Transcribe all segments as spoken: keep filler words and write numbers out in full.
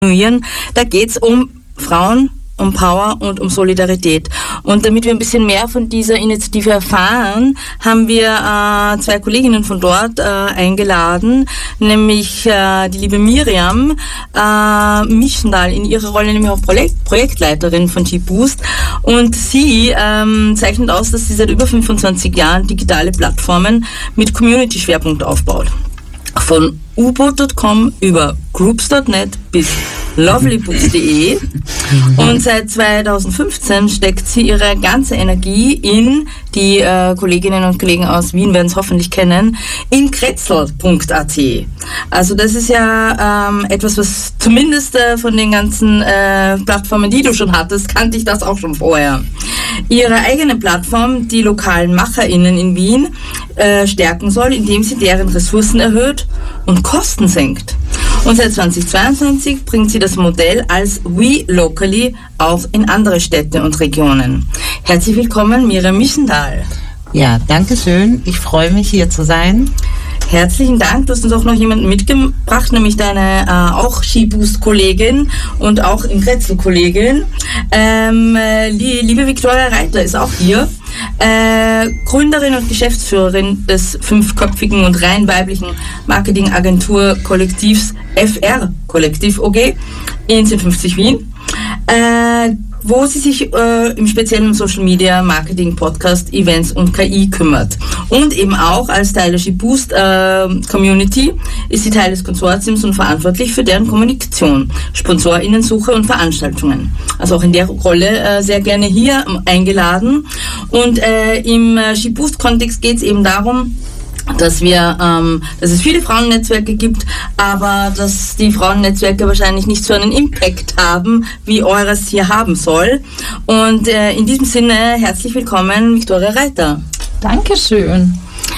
Da geht es um Frauen, um Power und um Solidarität. Und damit wir ein bisschen mehr von dieser Initiative erfahren, haben wir äh, zwei Kolleginnen von dort äh, eingeladen, nämlich äh, die liebe Miriam äh, Mischendahl in ihrer Rolle nämlich auch Projekt- Projektleiterin von G-Boost. Und sie ähm, zeichnet aus, dass sie seit über fünfundzwanzig Jahren digitale Plattformen mit Community-Schwerpunkt aufbaut. Von u boot Punkt com über groups Punkt net bis lovelybooks Punkt de und seit zweitausendfünfzehn steckt sie ihre ganze Energie in, die äh, Kolleginnen und Kollegen aus Wien werden es hoffentlich kennen, in kretzel Punkt a t. Also das ist ja ähm, etwas, was zumindest äh, von den ganzen äh, Plattformen, die du schon hattest, kannte ich das auch schon vorher. Ihre eigene Plattform, die lokalen MacherInnen in Wien, äh, stärken soll, indem sie deren Ressourcen erhöht und Kosten senkt. Und seit zweitausendzweiundzwanzig bringt sie das Modell als We Locally auch in andere Städte und Regionen. Herzlich willkommen, Miriam Mischendahl. Ja, danke schön. Ich freue mich, hier zu sein. Herzlichen Dank. Du hast uns auch noch jemanden mitgebracht, nämlich deine äh, auch G-Boost-Kollegin und auch in Kretzel-Kollegin. Ähm, äh, die liebe Viktoria Reiter ist auch hier. Äh, Gründerin und Geschäftsführerin des fünfköpfigen und rein weiblichen Marketingagentur-Kollektivs F R Kollektiv O G in zehn fünfzig Wien. Äh, wo sie sich äh, im speziellen um Social Media, Marketing, Podcast, Events und K I kümmert. Und eben auch als Teil der G-Boost äh, Community ist sie Teil des Konsortiums und verantwortlich für deren Kommunikation, SponsorInnensuche und Veranstaltungen. Also auch in der Rolle äh, sehr gerne hier ähm, eingeladen. Und äh, im äh, G-Boost-Kontext geht es eben darum, dass wir, ähm, dass es viele Frauennetzwerke gibt, aber dass die Frauennetzwerke wahrscheinlich nicht so einen Impact haben, wie eures hier haben soll. Und äh, in diesem Sinne herzlich willkommen, Viktoria Reiter. Dankeschön.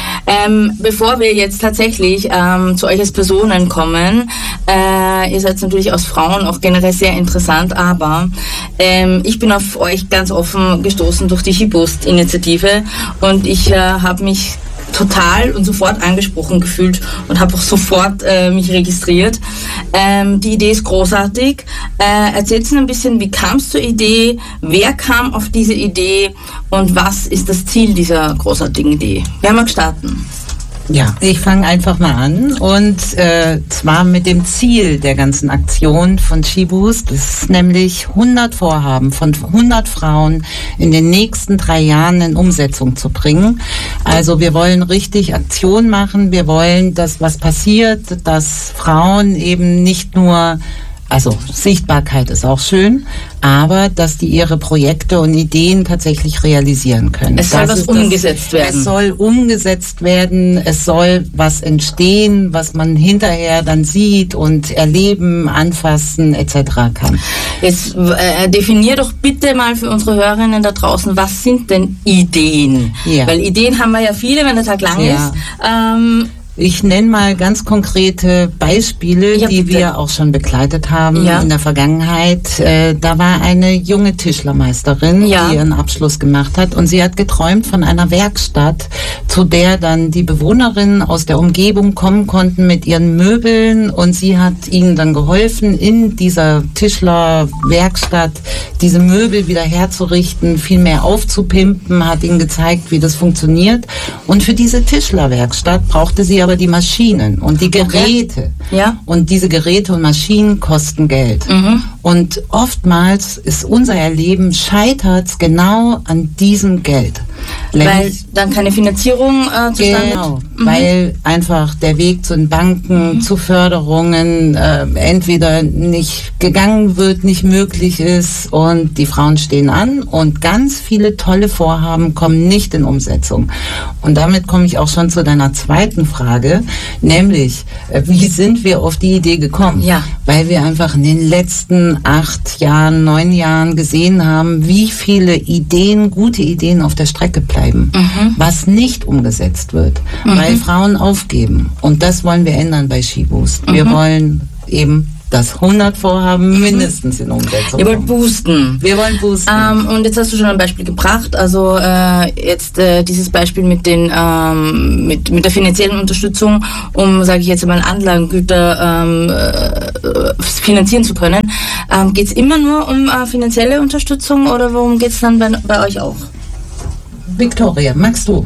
Ähm, bevor wir jetzt tatsächlich ähm, zu euch als Personen kommen, äh, ihr seid natürlich als Frauen auch generell sehr interessant, aber ähm, ich bin auf euch ganz offen gestoßen durch die G-Boost-Initiative und ich äh, habe mich total und sofort angesprochen gefühlt und habe auch sofort äh, mich registriert. Ähm, die Idee ist großartig. Äh, erzählt uns ein bisschen, wie kam es zur Idee, wer kam auf diese Idee und was ist das Ziel dieser großartigen Idee? Wer mag starten? Ja, ich fange einfach mal an und äh, zwar mit dem Ziel der ganzen Aktion von G-Boost. Das ist nämlich hundert Vorhaben von hundert Frauen in den nächsten drei Jahren in Umsetzung zu bringen. Also wir wollen richtig Aktion machen. Wir wollen, dass was passiert, dass Frauen eben nicht nur, also Sichtbarkeit ist auch schön, aber dass die ihre Projekte und Ideen tatsächlich realisieren können. Es soll das was umgesetzt das, werden. Es soll umgesetzt werden, es soll was entstehen, was man hinterher dann sieht und erleben, anfassen et cetera kann. Jetzt äh, definier doch bitte mal für unsere Hörerinnen da draußen, was sind denn Ideen? Ja. Weil Ideen haben wir ja viele, wenn der Tag lang Ja. ist. Ähm, Ich nenne mal ganz konkrete Beispiele, Ja, die bitte. wir auch schon begleitet haben Ja. in der Vergangenheit. Äh, da war eine junge Tischlermeisterin, Ja. die ihren Abschluss gemacht hat und sie hat geträumt von einer Werkstatt, zu der dann die Bewohnerinnen aus der Umgebung kommen konnten mit ihren Möbeln und sie hat ihnen dann geholfen, in dieser Tischlerwerkstatt diese Möbel wieder herzurichten, viel mehr aufzupimpen, hat ihnen gezeigt, wie das funktioniert. Und für diese Tischlerwerkstatt brauchte sie aber die Maschinen und die Geräte. Okay. Ja. Und diese Geräte und Maschinen kosten Geld. Mhm. Und oftmals ist unser Erleben scheitert genau an diesem Geld. Weil Nämlich- dann keine Finanzierung äh, zustande Genau, Mhm. weil einfach der Weg zu den Banken, Mhm. zu Förderungen äh, entweder nicht gegangen wird, nicht möglich ist und die Frauen stehen an und ganz viele tolle Vorhaben kommen nicht in Umsetzung. Und damit komme ich auch schon zu deiner zweiten Frage, nämlich, äh, wie sind wir auf die Idee gekommen? Ja. Weil wir einfach in den letzten acht Jahren, neun Jahren gesehen haben, wie viele Ideen, gute Ideen auf der Strecke bleiben, Mhm. was nicht umgesetzt wird, Mhm. weil Frauen aufgeben. Und das wollen wir ändern bei G-Boost. Wir Mhm. wollen eben dass hundert Vorhaben mindestens in Umsetzung Ihr wollt kommen. boosten. Wir wollen boosten. Ähm, und jetzt hast du schon ein Beispiel gebracht, also äh, jetzt äh, dieses Beispiel mit den ähm, mit mit der finanziellen Unterstützung, um, sage ich jetzt mal, Anlagengüter ähm, äh, finanzieren zu können. Ähm, geht es immer nur um äh, finanzielle Unterstützung oder worum geht es dann bei, bei euch auch? Victoria, magst du?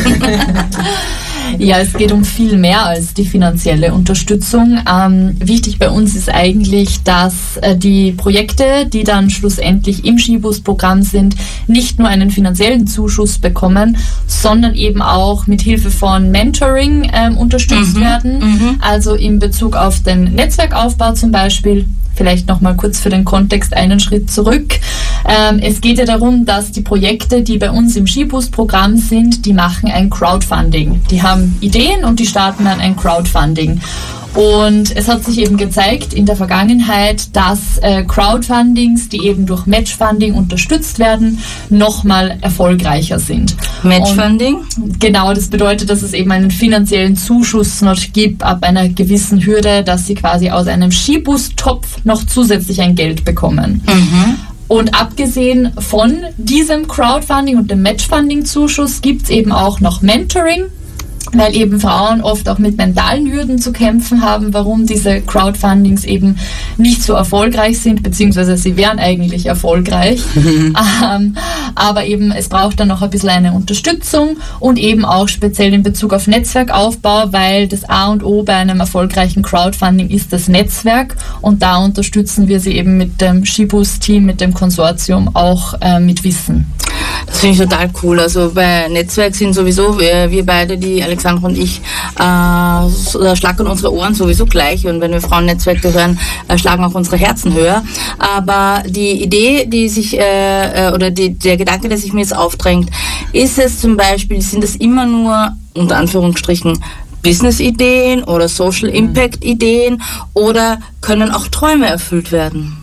Ja, es geht um viel mehr als die finanzielle Unterstützung. Ähm, wichtig bei uns ist eigentlich, dass äh, die Projekte, die dann schlussendlich im Skibus-Programm sind, nicht nur einen finanziellen Zuschuss bekommen, sondern eben auch mit Hilfe von Mentoring ähm, unterstützt mhm. werden. Mhm. Also in Bezug auf den Netzwerkaufbau zum Beispiel. Vielleicht nochmal kurz für den Kontext einen Schritt zurück. Ähm, es geht ja darum, dass die Projekte, die bei uns im Skibus-Programm sind, die machen ein Crowdfunding. Die haben Ideen und die starten dann ein Crowdfunding. Und es hat sich eben gezeigt in der Vergangenheit, dass äh, Crowdfundings, die eben durch Matchfunding unterstützt werden, nochmal erfolgreicher sind. Matchfunding? Und genau, das bedeutet, dass es eben einen finanziellen Zuschuss noch gibt ab einer gewissen Hürde, dass sie quasi aus einem Skibus-Topf noch zusätzlich ein Geld bekommen. Mhm. Und abgesehen von diesem Crowdfunding und dem Matchfunding-Zuschuss gibt es eben auch noch Mentoring, weil eben Frauen oft auch mit mentalen Hürden zu kämpfen haben, warum diese Crowdfundings eben nicht so erfolgreich sind, beziehungsweise sie wären eigentlich erfolgreich. ähm, aber eben es braucht dann noch ein bisschen eine Unterstützung und eben auch speziell in Bezug auf Netzwerkaufbau, weil das A und O bei einem erfolgreichen Crowdfunding ist das Netzwerk und da unterstützen wir sie eben mit dem Skibus-Team, mit dem Konsortium auch äh, mit Wissen. Das finde ich total cool. Also bei Netzwerk sind sowieso wir, wir beide, die Alexandra und ich, äh, so, schlagen unsere Ohren sowieso gleich und wenn wir Frauennetzwerke hören, äh, schlagen auch unsere Herzen höher. Aber die Idee, die sich äh, oder die, der Gedanke, der sich mir jetzt aufdrängt, ist es zum Beispiel, sind es immer nur unter Anführungsstrichen Business-Ideen oder Social-Impact-Ideen oder können auch Träume erfüllt werden?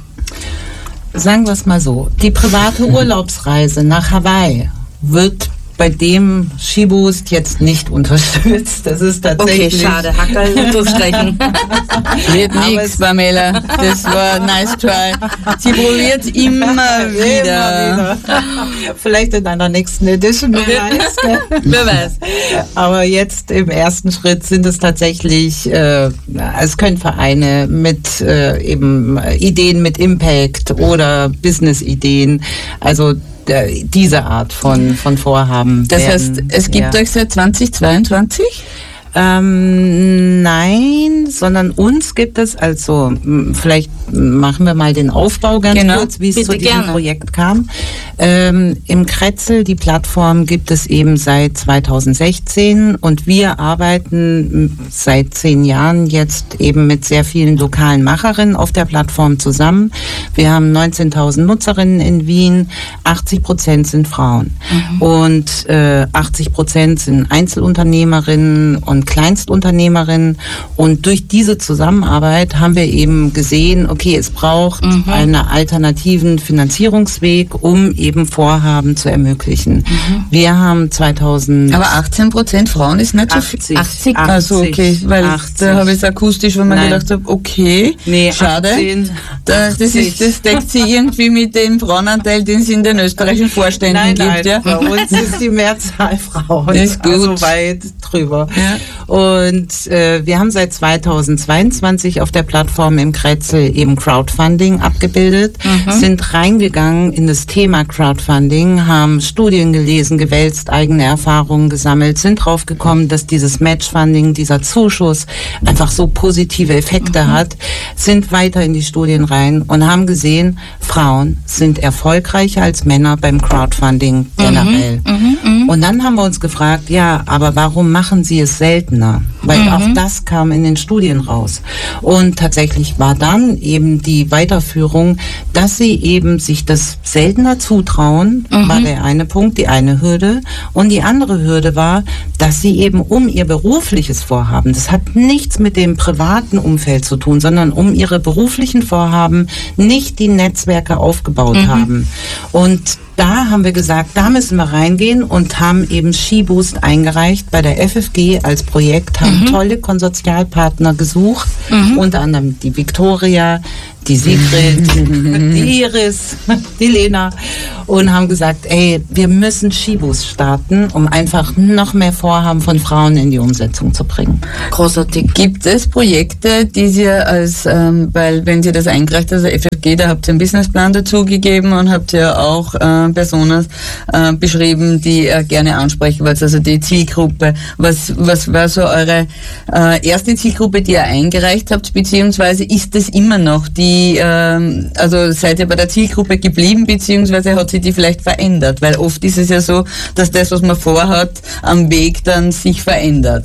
Sagen wir es mal so, die private Urlaubsreise nach Hawaii wird bei dem Skiboost jetzt nicht unterstützt. Das ist tatsächlich... Okay, schade. Hackerl durchstreichen. Wird nichts, Pamela. Das war nice try. Sie probiert immer wieder. Immer wieder. Vielleicht in einer nächsten Edition, wer weiß. Wer weiß. Aber jetzt im ersten Schritt sind es tatsächlich, äh, es können Vereine mit äh, eben Ideen mit Impact oder Business-Ideen, also diese Art von, von Vorhaben. Das werden, heißt, es gibt ja. euch seit zweitausendzweiundzwanzig? Ähm, nein, sondern uns gibt es, also vielleicht machen wir mal den Aufbau ganz genau. kurz, wie es Bitte zu diesem gerne. Projekt kam. Ähm, im Kretzel, die Plattform gibt es eben seit zweitausendsechzehn und wir arbeiten seit zehn Jahren jetzt eben mit sehr vielen lokalen Macherinnen auf der Plattform zusammen. Wir haben neunzehntausend Nutzerinnen in Wien, achtzig Prozent sind Frauen mhm. und äh, achtzig Prozent sind Einzelunternehmerinnen und Kleinstunternehmerinnen und durch diese Zusammenarbeit haben wir eben gesehen, okay, es braucht mhm. einen alternativen Finanzierungsweg, um eben Vorhaben zu ermöglichen. Mhm. Wir haben zweitausend... Aber achtzehn Prozent Frauen ist nicht so viel. achtzig, Also okay, weil achtzig. Da habe ich es akustisch, weil man Nein. gedacht habe, okay, Nee, schade. achtzehn, Da, das, ist, das deckt sich irgendwie mit dem Frauenanteil, den es in den österreichischen Vorständen Nein, gibt. nein, Ja? bei uns ist die Mehrzahl Frauen. Ist gut. Also weit drüber. Ja. Und äh, wir haben seit zweitausendzweiundzwanzig auf der Plattform im Kretzel eben Crowdfunding abgebildet, mhm. sind reingegangen in das Thema Crowdfunding, haben Studien gelesen, gewälzt, eigene Erfahrungen gesammelt, sind drauf gekommen, dass dieses Matchfunding, dieser Zuschuss einfach so positive Effekte mhm. hat, sind weiter in die Studien rein und haben gesehen, Frauen sind erfolgreicher als Männer beim Crowdfunding generell. Mhm. Mhm. Und dann haben wir uns gefragt, ja, aber warum machen sie es seltener? Weil mhm. auch das kam in den Studien raus. Und tatsächlich war dann eben die Weiterführung, dass sie eben sich das seltener zutrauen, mhm. war der eine Punkt, die eine Hürde. Und die andere Hürde war, dass sie eben um ihr berufliches Vorhaben, das hat nichts mit dem privaten Umfeld zu tun, sondern um ihre beruflichen Vorhaben nicht die Netzwerke aufgebaut mhm. haben. Und da haben wir gesagt, da müssen wir reingehen und haben eben Skiboost eingereicht bei der F F G als Projekt, haben mhm. tolle Konsortialpartner gesucht, mhm. unter anderem die Victoria, die Sigrid, die Iris, die Lena und haben gesagt, ey, wir müssen Skibus starten, um einfach noch mehr Vorhaben von Frauen in die Umsetzung zu bringen. Großartig. Gibt es Projekte, die Sie als, ähm, weil wenn Sie das eingereicht, also F F G, da habt ihr einen Businessplan dazu gegeben und habt ihr auch äh, Personen äh, beschrieben, die ihr gerne ansprechen wollt, also die Zielgruppe. Was, was war so eure äh, erste Zielgruppe, die ihr eingereicht habt, beziehungsweise ist es immer noch die, ähm, also seid ihr bei der Zielgruppe geblieben, beziehungsweise hat sich die vielleicht verändert? Weil oft ist es ja so, dass das, was man vorhat, am Weg dann sich verändert.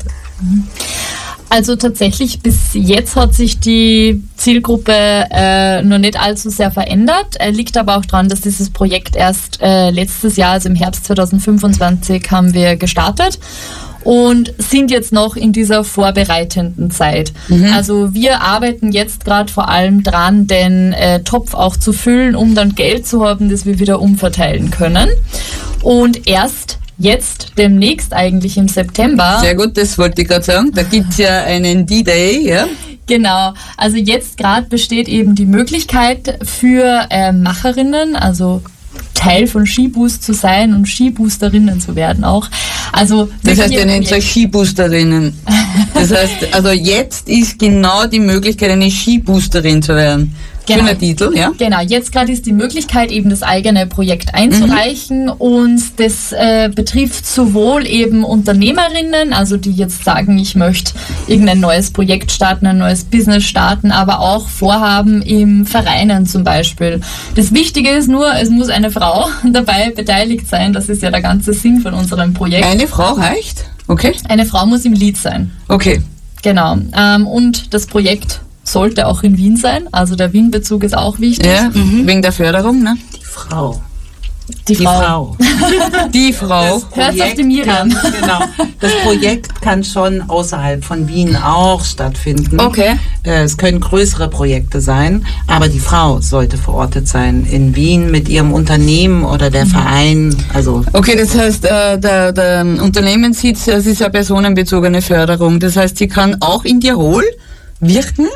Also tatsächlich, bis jetzt hat sich die Zielgruppe äh, noch nicht allzu sehr verändert. Äh, liegt aber auch daran, dass dieses Projekt erst äh, letztes Jahr, also im Herbst zweitausendfünfundzwanzig, haben wir gestartet und sind jetzt noch in dieser vorbereitenden Zeit. Mhm. Also wir arbeiten jetzt gerade vor allem dran, den äh, Topf auch zu füllen, um dann Geld zu haben, das wir wieder umverteilen können. Und erst jetzt, demnächst eigentlich im September. Sehr gut, das wollte ich gerade sagen. Da gibt's ja einen D-Day, ja? Genau, also jetzt gerade besteht eben die Möglichkeit für äh, Macherinnen, also Teil von Skiboost zu sein und Skiboosterinnen zu werden auch. Also das heißt, ihr nennt euch Skiboosterinnen. Das heißt, also jetzt ist genau die Möglichkeit, eine Skiboosterin zu werden. Genau. Schöner Titel, ja. Genau, jetzt gerade ist die Möglichkeit, eben das eigene Projekt einzureichen, mhm. und das äh, betrifft sowohl eben Unternehmerinnen, also die jetzt sagen, ich möchte irgendein neues Projekt starten, ein neues Business starten, aber auch Vorhaben im Vereinen zum Beispiel. Das Wichtige ist nur, es muss eine Frau dabei beteiligt sein, das ist ja der ganze Sinn von unserem Projekt. Eine Frau reicht? Okay. Eine Frau muss im Lead sein. Okay. Genau, ähm, und das Projekt sollte auch in Wien sein, also der Wien-Bezug ist auch wichtig. Ja, mhm. Wegen der Förderung, ne? Die Frau. Die Frau. Die Frau. Hört auf die Miriam. Genau. Das Projekt kann schon außerhalb von Wien auch stattfinden. Okay. Es können größere Projekte sein, aber die Frau sollte verortet sein in Wien mit ihrem Unternehmen oder der Verein. Also okay, das heißt, äh, der, der Unternehmenssitz, es ist eine personenbezogene Förderung. Das heißt, sie kann auch in Tirol wirken?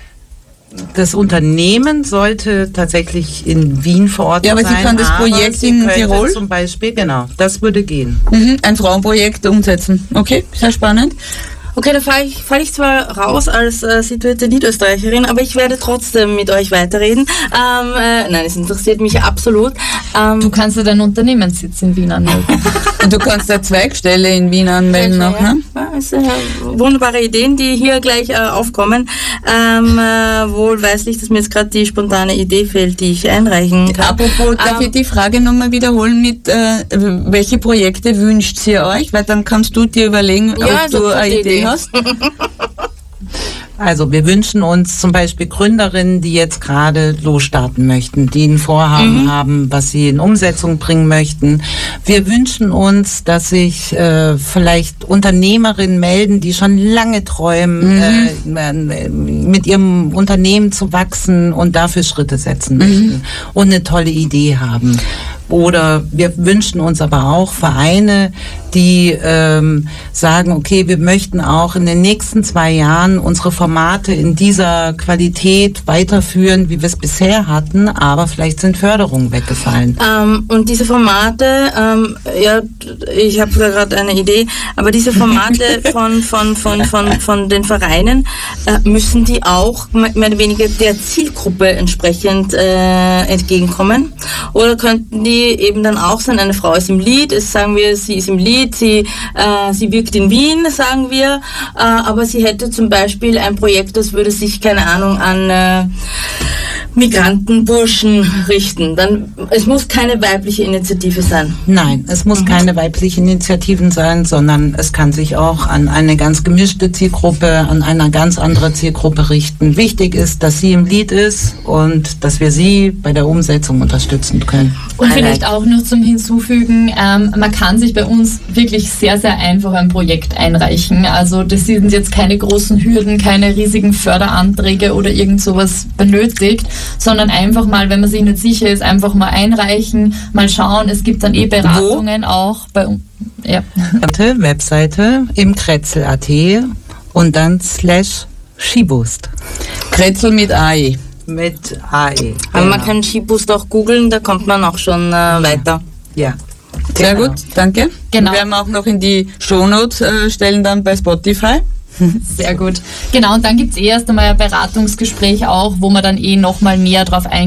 Das Unternehmen sollte tatsächlich in Wien verortet sein. Ja, aber sie kann das Projekt in Tirol zum Beispiel, genau, das würde gehen. Mhm, ein Frauenprojekt umsetzen. Okay, sehr spannend. Okay, da falle ich, fall ich zwar raus als äh, situierte Niederösterreicherin, aber ich werde trotzdem mit euch weiterreden. Ähm, äh, nein, es interessiert mich absolut. Ähm, du kannst ja deinen Unternehmenssitz in Wien anmelden. Und du kannst eine Zweigstelle in Wien anmelden noch, ne? Ja, das sind äh, wunderbare Ideen, die hier gleich äh, aufkommen. Ähm, äh, wohlweislich, dass mir jetzt gerade die spontane Idee fehlt, die ich einreichen kann. Apropos, darf ähm, ich die Frage nochmal wiederholen mit, äh, welche Projekte wünscht ihr euch? Weil dann kannst du dir überlegen, ja, ob also du eine Idee, Idee hast. Also wir wünschen uns zum Beispiel Gründerinnen, die jetzt gerade losstarten möchten, die ein Vorhaben mhm. haben, was sie in Umsetzung bringen möchten. Wir wünschen uns, dass sich äh, vielleicht Unternehmerinnen melden, die schon lange träumen, mhm. äh, mit ihrem Unternehmen zu wachsen und dafür Schritte setzen möchten mhm. und eine tolle Idee haben. Oder wir wünschen uns aber auch Vereine, die ähm, sagen, okay, wir möchten auch in den nächsten zwei Jahren unsere Formate in dieser Qualität weiterführen, wie wir es bisher hatten, aber vielleicht sind Förderungen weggefallen. Ähm, und diese Formate, ähm, ja, ich habe gerade eine Idee, aber diese Formate von von von von von den Vereinen, äh, müssen die auch mehr oder weniger der Zielgruppe entsprechend äh, entgegenkommen? Oder könnten die eben dann auch sein, eine Frau ist im Lied, es sagen wir, sie ist im Lied, sie, äh, sie wirkt in Wien, sagen wir, äh, aber sie hätte zum Beispiel ein Projekt, das würde sich, keine Ahnung, an äh, Migrantenburschen richten. Dann, es muss keine weibliche Initiative sein. Nein, es muss mhm. keine weibliche Initiative sein, sondern es kann sich auch an eine ganz gemischte Zielgruppe, an eine ganz andere Zielgruppe richten. Wichtig ist, dass sie im Lied ist und dass wir sie bei der Umsetzung unterstützen können. Und vielleicht auch noch zum Hinzufügen, ähm, man kann sich bei uns wirklich sehr, sehr einfach ein Projekt einreichen. Also das sind jetzt keine großen Hürden, keine riesigen Förderanträge oder irgend sowas benötigt, sondern einfach mal, wenn man sich nicht sicher ist, einfach mal einreichen, mal schauen. Es gibt dann eh Beratungen Wo? auch bei uns. Ja. Webseite im Kretzel punkt at und dann slash Skiboost. Kretzel mit A E. mit A E. Aber man Genau. kann Skiboost auch googeln, da kommt man auch schon äh, weiter. Ja. Sehr Genau. gut, danke. Genau. Wir werden wir auch noch in die Shownotes äh, stellen dann bei Spotify. Sehr gut. Genau, und dann gibt's eh erst einmal ein Beratungsgespräch auch, wo man dann eh nochmal näher drauf eingeht,